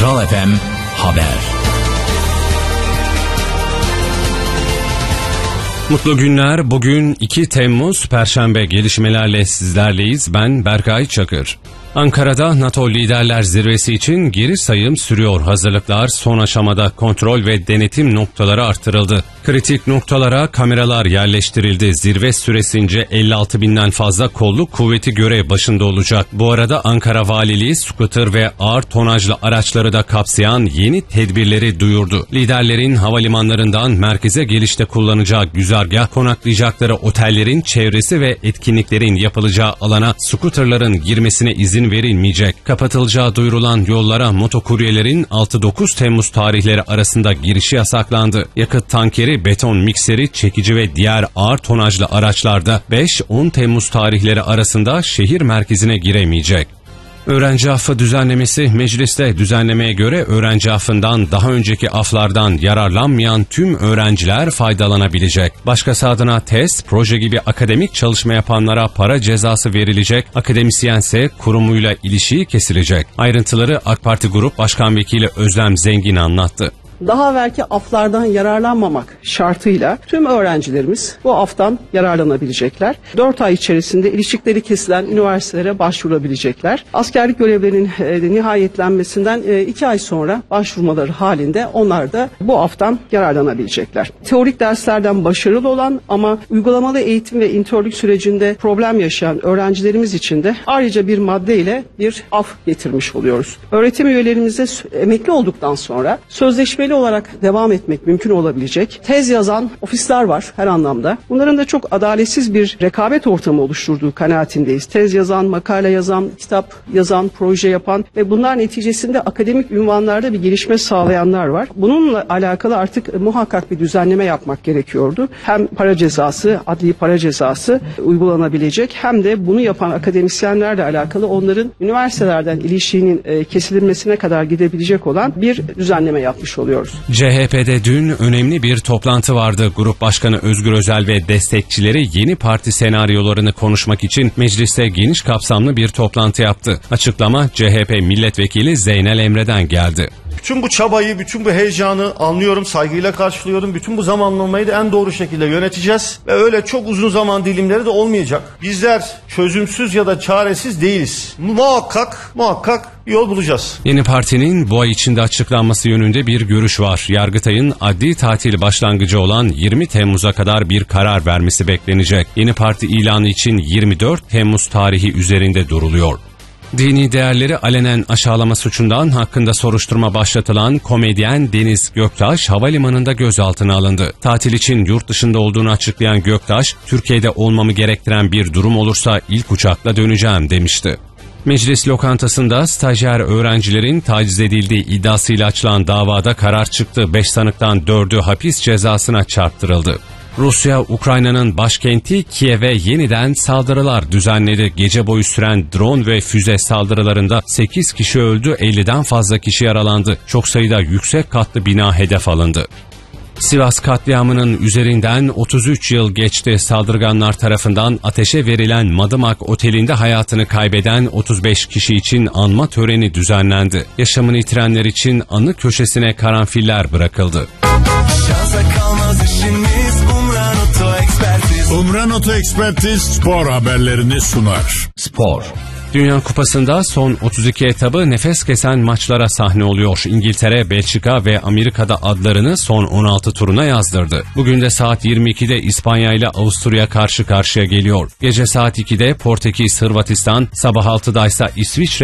Kral FM Haber. Mutlu günler. Bugün 2 Temmuz Perşembe, gelişmelerle sizlerleyiz. Ben Berkay Çakır. Ankara'da NATO Liderler Zirvesi için geri sayım sürüyor. Hazırlıklar son aşamada, kontrol ve denetim noktaları artırıldı. Kritik noktalara kameralar yerleştirildi. Zirve süresince 56 binden fazla kolluk kuvveti görev başında olacak. Bu arada Ankara Valiliği scooter ve ağır tonajlı araçları da kapsayan yeni tedbirleri duyurdu. Liderlerin havalimanlarından merkeze gelişte kullanacağı güzergah, konaklayacakları otellerin çevresi ve etkinliklerin yapılacağı alana scooterların girmesine izin verilmeyecek. Kapatılacağı duyurulan yollara motokuryelerin 6-9 Temmuz tarihleri arasında girişi yasaklandı. Yakıt tankeri, beton mikseri, çekici ve diğer ağır tonajlı araçlarda 5-10 Temmuz tarihleri arasında şehir merkezine giremeyecek. Öğrenci affı düzenlemesi mecliste. Düzenlemeye göre öğrenci affından daha önceki aflardan yararlanmayan tüm öğrenciler faydalanabilecek. Başkası adına test, proje gibi akademik çalışma yapanlara para cezası verilecek. Akademisyense kurumuyla ilişiği kesilecek. Ayrıntıları AK Parti Grup Başkan Vekili Özlem Zengin anlattı. Daha evvelki aflardan yararlanmamak şartıyla tüm öğrencilerimiz bu aftan yararlanabilecekler. 4 ay içerisinde ilişikleri kesilen üniversitelere başvurabilecekler. Askerlik görevlerinin nihayetlenmesinden 2 ay sonra başvurmaları halinde onlar da bu aftan yararlanabilecekler. Teorik derslerden başarılı olan ama uygulamalı eğitim ve internlük sürecinde problem yaşayan öğrencilerimiz için de ayrıca bir madde ile bir af getirmiş oluyoruz. Öğretim üyelerimize emekli olduktan sonra sözleşme olarak devam etmek mümkün olabilecek tez yazan ofisler var her anlamda. Bunların da çok adaletsiz bir rekabet ortamı oluşturduğu kanaatindeyiz. Tez yazan, makale yazan, kitap yazan, proje yapan ve bunlar neticesinde akademik ünvanlarda bir gelişme sağlayanlar var. Bununla alakalı artık muhakkak bir düzenleme yapmak gerekiyordu. Hem para cezası, adli para cezası uygulanabilecek, hem de bunu yapan akademisyenlerle alakalı onların üniversitelerden ilişiğinin kesilmesine kadar gidebilecek olan bir düzenleme yapmış oluyor. CHP'de dün önemli bir toplantı vardı. Grup Başkanı Özgür Özel ve destekçileri yeni parti senaryolarını konuşmak için mecliste geniş kapsamlı bir toplantı yaptı. Açıklama CHP Milletvekili Zeynel Emre'den geldi. Bütün bu çabayı, bütün bu heyecanı anlıyorum, saygıyla karşılıyorum. Bütün bu zamanlamayı da en doğru şekilde yöneteceğiz. Ve öyle çok uzun zaman dilimleri de olmayacak. Bizler çözümsüz ya da çaresiz değiliz. Muhakkak yol bulacağız. Yeni partinin bu ay içinde açıklanması yönünde bir görüş var. Yargıtay'ın adli tatil başlangıcı olan 20 Temmuz'a kadar bir karar vermesi beklenecek. Yeni parti ilanı için 24 Temmuz tarihi üzerinde duruluyor. Dini değerleri alenen aşağılama suçundan hakkında soruşturma başlatılan komedyen Deniz Göktaş havalimanında gözaltına alındı. Tatil için yurt dışında olduğunu açıklayan Göktaş, Türkiye'de olmamı gerektiren bir durum olursa ilk uçakla döneceğim demişti. Meclis lokantasında stajyer öğrencilerin taciz edildiği iddiasıyla açılan davada karar çıktı. 5 sanıktan 4'ü hapis cezasına çarptırıldı. Rusya, Ukrayna'nın başkenti Kiev'e yeniden saldırılar düzenledi. Gece boyu süren drone ve füze saldırılarında 8 kişi öldü, 50'den fazla kişi yaralandı. Çok sayıda yüksek katlı bina hedef alındı. Sivas katliamının üzerinden 33 yıl geçti. Saldırganlar tarafından ateşe verilen Madımak Oteli'nde hayatını kaybeden 35 kişi için anma töreni düzenlendi. Yaşamını yitirenler için anı köşesine karanfiller bırakıldı. Umran Oto Ekspertiz spor haberlerini sunar. Spor. Dünya Kupası'nda son 32 etabı nefes kesen maçlara sahne oluyor. İngiltere, Belçika ve Amerika'da adlarını son 16 turuna yazdırdı. Bugün de saat 22'de İspanya ile Avusturya karşı karşıya geliyor. Gece saat 2'de Portekiz, Hırvatistan, sabah 6'da ise İsviçre